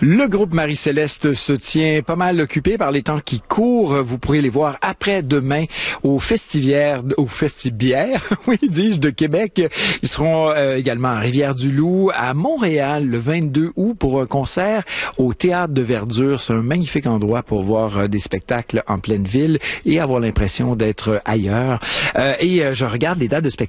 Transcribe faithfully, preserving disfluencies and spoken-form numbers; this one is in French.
Le groupe Marie-Céleste se tient pas mal occupé par les temps qui courent. Vous pourrez les voir après-demain au Festivière, au Festibière, oui, dis-je, de Québec. Ils seront euh, également à Rivière-du-Loup, à Montréal, le vingt-deux août pour un concert au Théâtre de Verdure. C'est un magnifique endroit pour voir euh, des spectacles en pleine ville et avoir l'impression d'être ailleurs. Euh, et euh, je regarde les dates de spectacles